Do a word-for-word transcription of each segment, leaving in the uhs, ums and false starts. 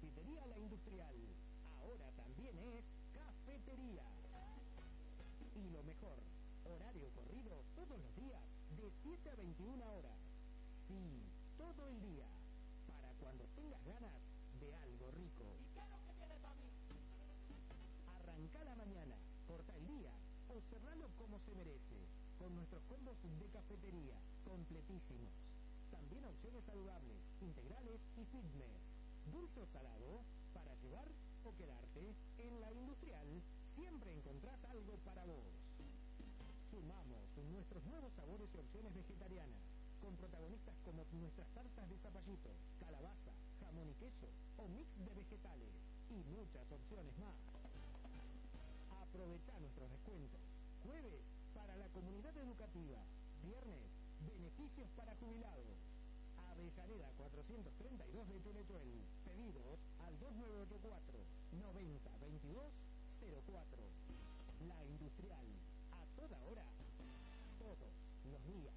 Confitería La Industrial. Ahora también es cafetería. Y lo mejor, horario corrido todos los días de siete a veintiuna horas. Sí, todo el día. Para cuando tengas ganas de algo rico. ¿Y qué es lo que tiene para mí? Arranca la mañana, corta el día o cerralo como se merece. Con nuestros combos de cafetería, completísimos. También opciones saludables, integrales y fitness. Dulce o salado, para llevar o quedarte. En La Industrial siempre encontrás algo para vos. Sumamos nuestros nuevos sabores y opciones vegetarianas, con protagonistas como nuestras tartas de zapallito, calabaza, jamón y queso o mix de vegetales y muchas opciones más. Aprovecha nuestros descuentos. Jueves, para la comunidad educativa. Viernes, beneficios para jubilados. Avellaneda cuatrocientos treinta y dos de Chulechuel. Pedidos al dos nueve ocho cuatro, noventa veintidós cero cuatro. La Industrial. A toda hora, todos los días.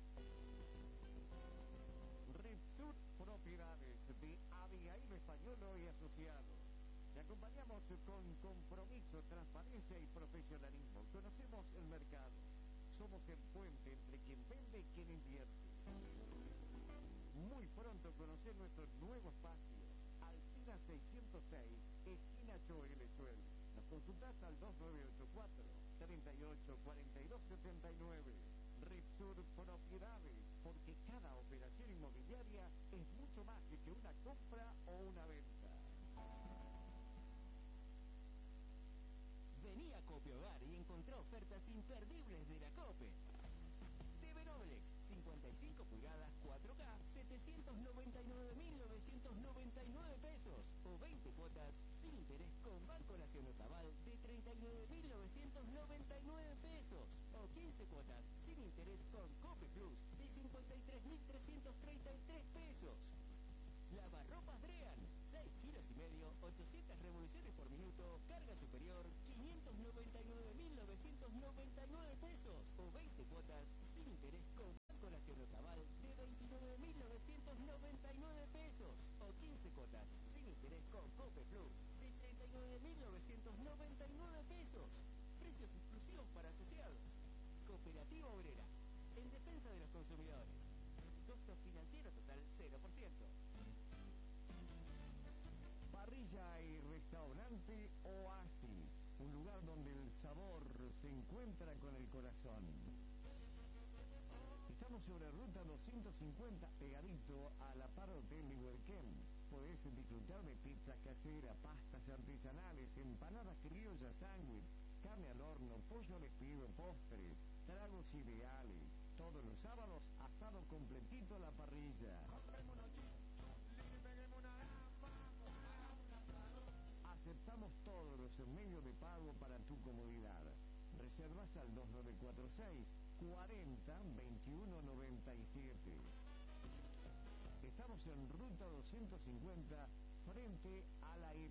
Repsur Propiedades de Abigail Españolo y Asociados. Te acompañamos con compromiso, transparencia y profesionalismo. Conocemos el mercado. Somos el puente entre quien vende y quien invierte. Muy pronto conocer nuestro nuevo espacio. Alcina seiscientos seis, esquina Choel Chuel. Nos consultás al dos nueve ocho cuatro, treinta y ocho cuarenta y dos setenta y nueve. Repsur Propiedades, porque cada operación inmobiliaria es mucho más que una compra o una venta. Vení a Cope Hogar y encontrá ofertas imperdibles de la Cope. T V Noblex, cincuenta y cinco pulgadas, cuatro K, setecientos noventa y nueve mil novecientos noventa y nueve pesos. O veinte cuotas sin interés con Banco Nacional Tabal de treinta y nueve mil novecientos noventa y nueve pesos. O quince cuotas sin interés con Cope Plus de cincuenta y tres mil trescientos treinta y tres pesos. Lavarropas Drean, seis kilos y medio, ochocientas revoluciones por minuto, carga superior, quinientos noventa y nueve mil novecientos noventa y nueve pesos. O veinte cuotas sin interés con Banco Nacional Tabal de veintinueve mil novecientos noventa y nueve pesos. O quince cuotas sin interés con Cope Plus de treinta y nueve mil novecientos noventa y nueve pesos. Precios exclusivos para asociados. Cooperativa Obrera, en defensa de los consumidores. Costo financiero total cero por ciento. Parrilla y restaurante Oasis, un lugar donde el sabor se encuentra con el corazón. Estamos sobre ruta doscientos cincuenta, pegadito a la par Hotel de Huerquén. Podés disfrutar de pizza casera, pastas artesanales, empanadas criollas, sándwich, carne al horno, pollo al espiedo, postres, tragos ideales. Todos los sábados, asado completito a la parrilla. Aceptamos todos los medios de pago para tu comodidad. Reservas al dos nueve cuatro seis, cuarenta, veintiuno noventa y siete. Estamos en ruta doscientos cincuenta, frente a la